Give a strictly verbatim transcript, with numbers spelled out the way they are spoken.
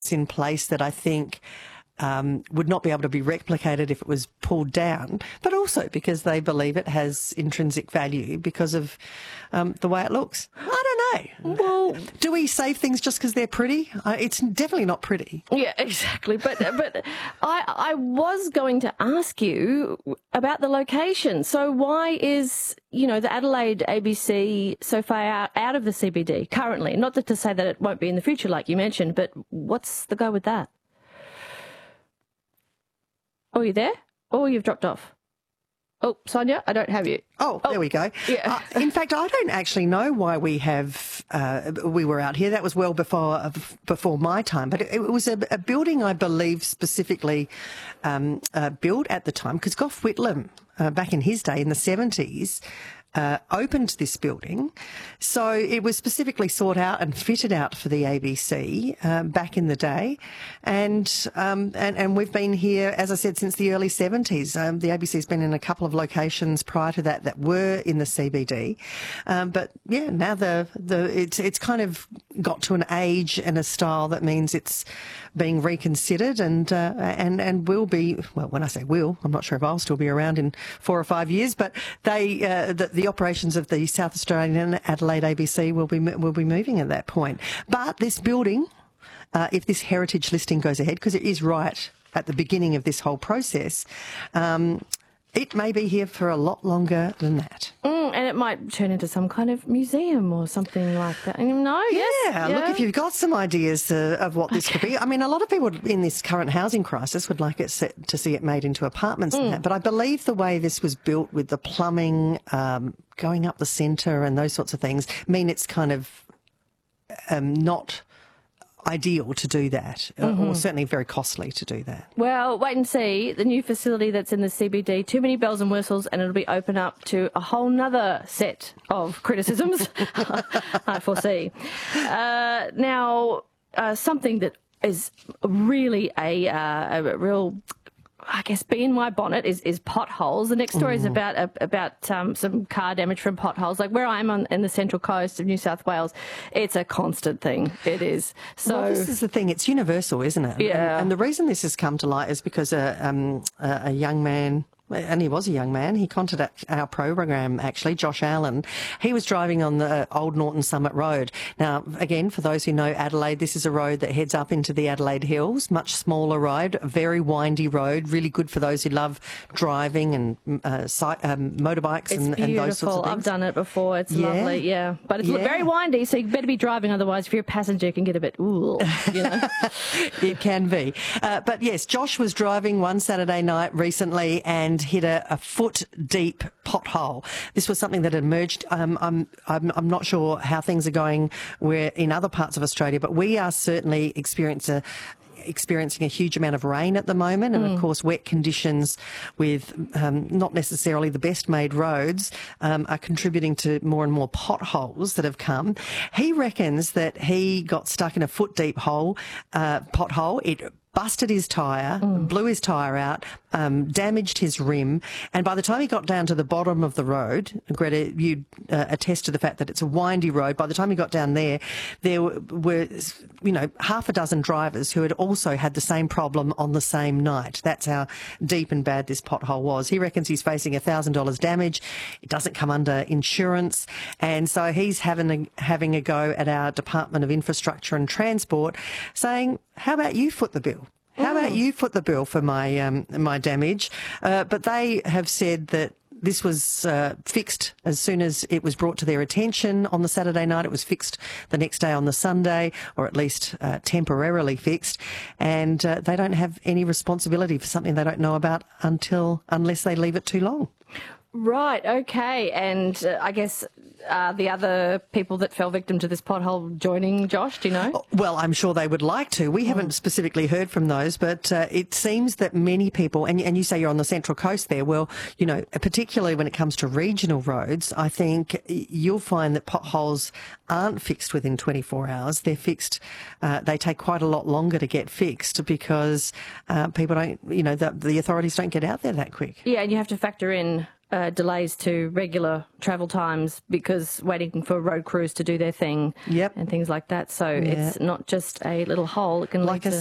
that's in place that I think Um, would not be able to be replicated if it was pulled down, but also because they believe it has intrinsic value because of um, the way it looks. I don't know. Well, do we save things just because they're pretty? Uh, it's definitely not pretty. Yeah, exactly. But but I I was going to ask you about the location. So why is, you know, the Adelaide A B C so far out, out of the C B D currently? Not that to say that it won't be in the future, like you mentioned, but what's the go with that? Oh, you there? Oh, you've dropped off. Oh, Sonia, I don't have you. Oh, oh there we go. Yeah. Uh, in fact, I don't actually know why we have uh, we were out here. That was well before uh, before my time, but it, it was a, a building, I believe, specifically um, uh, built at the time because Gough Whitlam, uh, back in his day in the seventies. Uh, opened this building, so it was specifically sought out and fitted out for the A B C uh, back in the day, and um, and and we've been here, as I said, since the early seventies. Um, the A B C's been in a couple of locations prior to that that were in the C B D, um, but yeah, now the the it's it's kind of got to an age and a style that means it's being reconsidered and uh, and and will be, well, when I say will, I'm not sure if I'll still be around in four or five years, but they uh, the, the operations of the South Australian Adelaide A B C will be will be moving at that point. But this building, uh, if this heritage listing goes ahead, because it is right at the beginning of this whole process, um, it may be here for a lot longer than that. Mm, and it might turn into some kind of museum or something like that. No, yeah, yes. Yeah, look, if you've got some ideas uh, of what this okay. could be. I mean, a lot of people in this current housing crisis would like it set, to see it made into apartments mm. and that. But I believe the way this was built with the plumbing um, going up the centre and those sorts of things mean it's kind of um, not ideal to do that, mm-hmm. or certainly very costly to do that. Well, wait and see. The new facility that's in the C B D, too many bells and whistles, and it'll be open up to a whole nother set of criticisms, I foresee. Uh, now, uh, something that is really a, uh, a real, I guess, bee in my bonnet is, is potholes. The next story mm. is about uh, about um, some car damage from potholes. Like where I'm on in the central coast of New South Wales, it's a constant thing. It is. So well, this is the thing. It's universal, isn't it? Yeah. And, and the reason this has come to light is because a, um, a, a young man, and he was a young man, he contacted our program, actually, Josh Allen. He was driving on the Old Norton Summit Road. Now, again, for those who know Adelaide, this is a road that heads up into the Adelaide Hills, much smaller road, a very windy road, really good for those who love driving and uh, site, um, motorbikes and, and those sorts of things. I've done it before. It's yeah. lovely, yeah. But it's yeah. very windy, so you better be driving, otherwise if you're a passenger, it can get a bit, ooh, you know. It can be. Uh, but yes, Josh was driving one Saturday night recently and hit a, a foot deep pothole. This was something that emerged. Um, I'm, I'm I'm not sure how things are going where in other parts of Australia, but we are certainly experiencing a experiencing a huge amount of rain at the moment, and mm. of course wet conditions with um, not necessarily the best made roads um, are contributing to more and more potholes that have come. He reckons that he got stuck in a foot deep hole, uh, pothole. It busted his tyre, mm. blew his tyre out, um, damaged his rim, and by the time he got down to the bottom of the road, Greta, you uh, attest to the fact that it's a windy road, by the time he got down there, there were, you know, half a dozen drivers who had also had the same problem on the same night. That's how deep and bad this pothole was. He reckons he's facing one thousand dollars damage. It doesn't come under insurance, and so he's having a, having a go at our Department of Infrastructure and Transport, saying, how about you foot the bill? How about you foot the bill for my um, my damage? Uh, but they have said that this was uh, fixed as soon as it was brought to their attention on the Saturday night. It was fixed the next day on the Sunday, or at least uh, temporarily fixed. And uh, they don't have any responsibility for something they don't know about until unless they leave it too long. Right, okay. And uh, I guess uh, the other people that fell victim to this pothole joining Josh, do you know? Well, I'm sure they would like to. We haven't mm. specifically heard from those, but uh, it seems that many people, and, and you say you're on the Central Coast there, well, you know, particularly when it comes to regional roads, I think you'll find that potholes aren't fixed within twenty-four hours. They're fixed, uh, they take quite a lot longer to get fixed because uh, people don't, you know, the, the authorities don't get out there that quick. Yeah, and you have to factor in Uh, delays to regular travel times because waiting for road crews to do their thing yep. and things like that. So yeah. it's not just a little hole. It can like lead to